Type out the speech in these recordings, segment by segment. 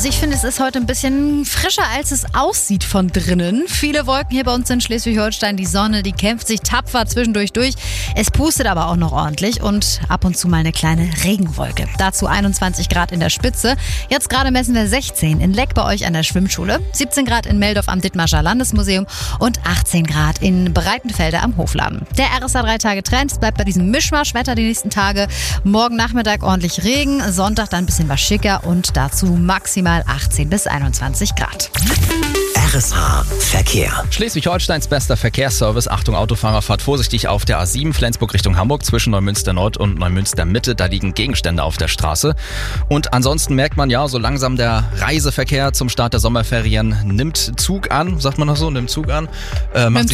Also ich finde, es ist heute ein bisschen frischer, als es aussieht von drinnen. Viele Wolken hier bei uns in Schleswig-Holstein. Die Sonne, die kämpft sich tapfer zwischendurch durch. Es pustet aber auch noch ordentlich und ab und zu mal eine kleine Regenwolke. Dazu 21 Grad in der Spitze. Jetzt gerade messen wir 16 in Leck bei euch an der Schwimmschule, 17 Grad in Meldorf am Dithmarscher Landesmuseum und 18 Grad in Breitenfelde am Hofladen. Der RSA 3-Tage-Trend bleibt bei diesem Mischmasch-Wetter die nächsten Tage. Morgen Nachmittag ordentlich Regen, Sonntag dann ein bisschen was schicker und dazu maximal 18 bis 21 Grad. RSA Verkehr. Schleswig-Holsteins bester Verkehrsservice. Achtung Autofahrer, fahrt vorsichtig auf der A7 Flensburg Richtung Hamburg zwischen Neumünster Nord und Neumünster Mitte. Da liegen Gegenstände auf der Straße. Und ansonsten merkt man ja, so langsam der Reiseverkehr zum Start der Sommerferien nimmt Zug an. Sagt man das so? Nimmt Zug an. Macht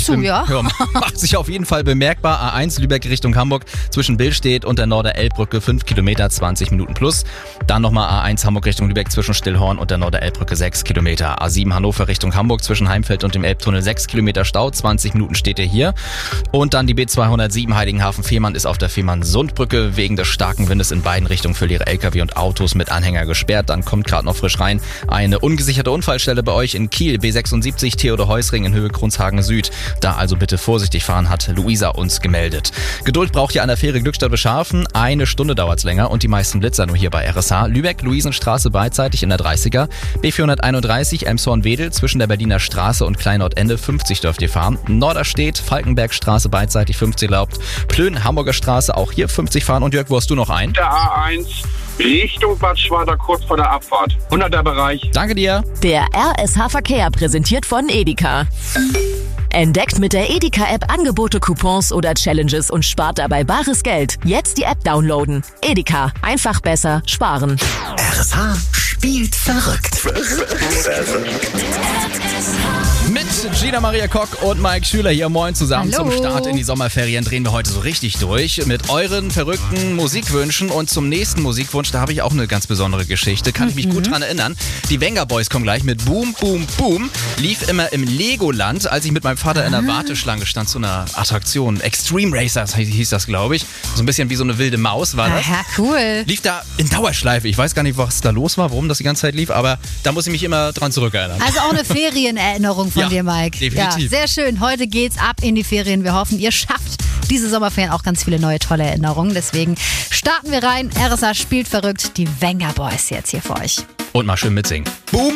sich auf jeden Fall bemerkbar. A1 Lübeck Richtung Hamburg zwischen Billstedt und der Norder-Elbbrücke 5 Kilometer, 20 Minuten plus. Dann nochmal A1 Hamburg Richtung Lübeck zwischen Stillhorn und der Norder-Elbbrücke 6 Kilometer. A7 Hannover Richtung Hamburg zwischen Heimfeld und dem Elbtunnel 6 Kilometer Stau, 20 Minuten steht ihr hier. Und dann die B207 Heiligenhafen-Fehmarn ist auf der Fehmarn-Sundbrücke wegen des starken Windes in beiden Richtungen für leere LKW und Autos mit Anhänger gesperrt. Dann kommt gerade noch frisch rein eine ungesicherte Unfallstelle bei euch in Kiel, B76 Theodor-Heuss-Ring in Höhe Kronshagen Süd. Da also bitte vorsichtig fahren, hat Luisa uns gemeldet. Geduld braucht ihr an der Fähre Glückstadt-Beschafen. 1 Stunde dauert's länger und die meisten Blitzer nur hier bei RSH. Lübeck, Luisenstraße beidseitig in der 30er. B431 Elmshorn-Wedel zwischen der Berliner Straße und Kleinordende 50 dürft ihr fahren. Norderstedt, Falkenbergstraße beidseitig 50 erlaubt. Plön, Hamburger Straße auch hier 50 fahren. Und Jörg, wo hast du noch ein? Der A1 Richtung Bad Schwartau kurz vor der Abfahrt. 100er Bereich. Danke dir. Der RSH Verkehr präsentiert von Edeka. Entdeckt mit der Edeka-App Angebote, Coupons oder Challenges und spart dabei bares Geld. Jetzt die App downloaden. Edeka. Einfach besser sparen. RSH spielt verrückt. Mit Gina Maria Kock und Mike Schüler hier. Moin zusammen. Hallo. Zum Start in die Sommerferien drehen wir heute so richtig durch mit euren verrückten Musikwünschen. Und zum nächsten Musikwunsch, da habe ich auch eine ganz besondere Geschichte. Kann ich mich gut dran erinnern. Die Venga Boys kommen gleich mit Boom, Boom, Boom. Lief immer im Legoland, als ich mit meinem Vater in der Warteschlange stand, zu einer Attraktion. Extreme Racers hieß das, glaube ich. So ein bisschen wie so eine wilde Maus war das. Ja, cool. Lief da in Dauerschleife. Ich weiß gar nicht, was da los war, warum das die ganze Zeit lief, aber da muss ich mich immer dran zurückerinnern. Also auch eine Ferienerinnerung von dir, Mike. Definitiv. Ja, sehr schön. Heute geht's ab in die Ferien. Wir hoffen, ihr schafft diese Sommerferien auch ganz viele neue, tolle Erinnerungen. Deswegen starten wir rein. RSA spielt verrückt. Die Venga Boys jetzt hier für euch. Und mal schön mitsingen. Boom!